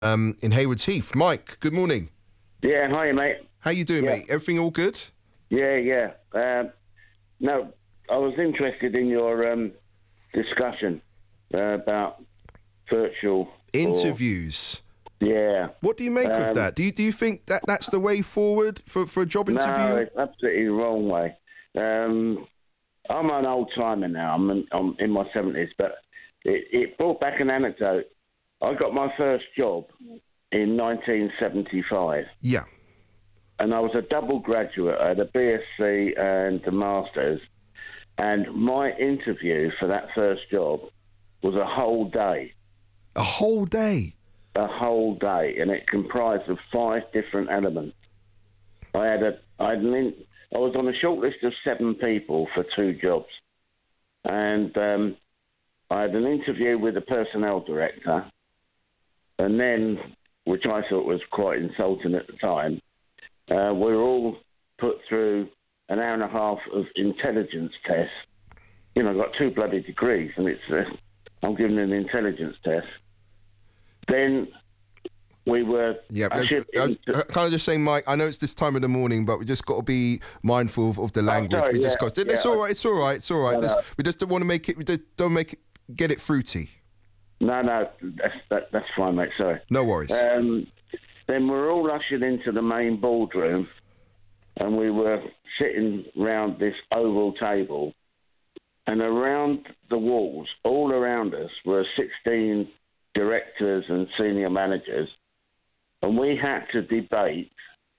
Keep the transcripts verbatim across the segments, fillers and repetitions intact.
um, in Haywards Heath. Mike, good morning. Yeah, hi, mate. How you doing, yeah. mate? Everything all good? Yeah, yeah. Um, no, I was interested in your um, discussion uh, about virtual interviews. Or, yeah. What do you make um, of that? Do you do you think that that's the way forward for, for a job interview? No, it's absolutely the wrong way. Um, I'm an old timer now. I'm in, I'm in my seventies, but it, it brought back an anecdote. I got my first job in nineteen seventy-five. Yeah. And I was a double graduate. I had a B S c and a Masters. And my interview for that first job was a whole day. A whole day? A whole day. And it comprised of five different elements. I had a, I had an in, I was on a short list of seven people for two jobs. And um, I had an interview with the personnel director. And then, which I thought was quite insulting at the time, uh, we were all put through an hour and a half of intelligence tests. You know, I've got two bloody degrees, and it's uh, I'm giving an intelligence test. Then we were... Yeah, I, I, I, can I just say, Mike, I know it's this time of the morning, but we just got to be mindful of, of the language. Oh, sorry, we yeah, discussed it. Yeah, it's all right, it's all right, it's all right. No, no. We just don't want to make it, we just don't make it, get it fruity. No, no, that's, that, that's fine, mate, sorry. No worries. Um, then we're all ushered into the main boardroom, and we were sitting round this oval table, and around the walls, all around us, were sixteen directors and senior managers, and we had to debate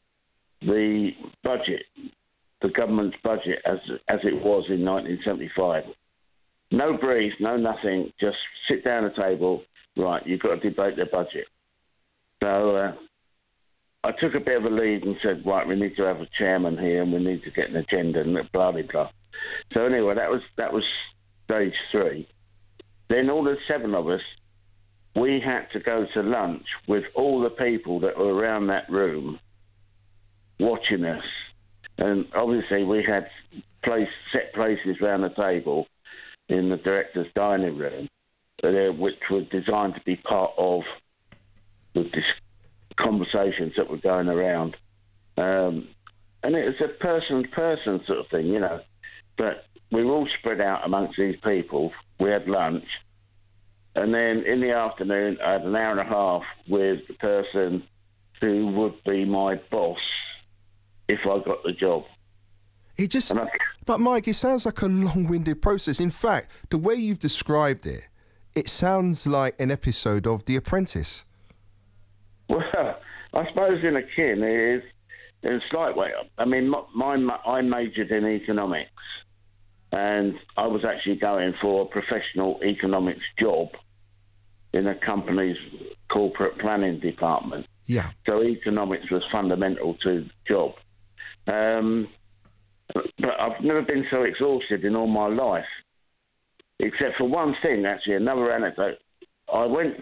the budget, the government's budget as as it was in nineteen seventy-five. No brief, no nothing, just sit down at the table, right, you've got to debate the budget. So uh, I took a bit of a lead and said, right, we need to have a chairman here and we need to get an agenda and blah, blah, blah. So anyway, that was that was stage three. Then all the seven of us, we had to go to lunch with all the people that were around that room watching us. And obviously we had place, set places around the table in the director's dining room, uh, which were designed to be part of the dis- conversations that were going around. Um, and it was a person-to-person sort of thing, you know. But we were all spread out amongst these people. We had lunch. And then in the afternoon, I had an hour and a half with the person who would be my boss if I got the job. It just, I, but Mike, it sounds like a long-winded process. In fact, the way you've described it, it sounds like an episode of The Apprentice. Well, I suppose in a kin it is in a slight way. I mean, my, my, I majored in economics, and I was actually going for a professional economics job in a company's corporate planning department. Yeah. So economics was fundamental to the job. Um, but I've never been so exhausted in all my life, except for one thing, actually, another anecdote. I went,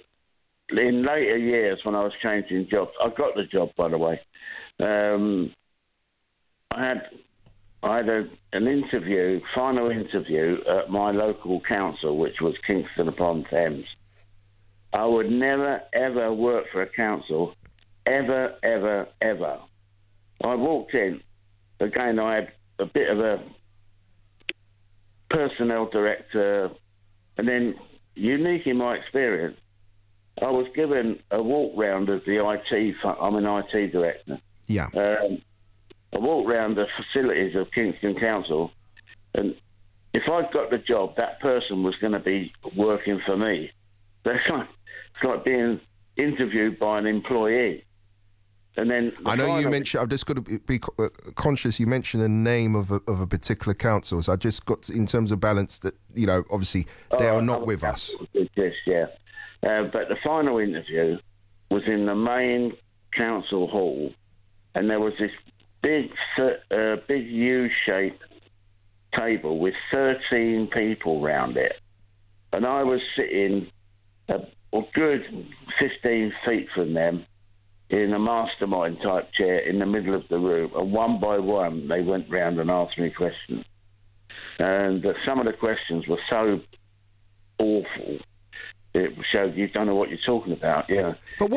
in later years when I was changing jobs, I got the job, by the way. Um, I had I had a, an interview, final interview at my local council, which was Kingston upon Thames. I would never, ever work for a council, ever, ever, ever. I walked in, again, I had a bit of a personnel director, and then, unique in my experience, I was given a walk round as the I T, I'm an I T director. Yeah. Um, I walked round the facilities of Kingston Council, and if I'd got the job, that person was going to be working for me. That's like, it's like being interviewed by an employee. And then the I know final... you mentioned, I've just got to be conscious, you mentioned the name of a, of a particular council, so I just got to, in terms of balance, that, you know, obviously they oh, are not with us. Yes, yeah. Uh, but the final interview was in the main council hall, and there was this big, uh, big U-shaped table with thirteen people round it. And I was sitting a, a good fifteen feet from them in a mastermind type chair in the middle of the room. And one by one, they went round and asked me questions. And uh, some of the questions were so awful, it showed you don't know what you're talking about, yeah. But what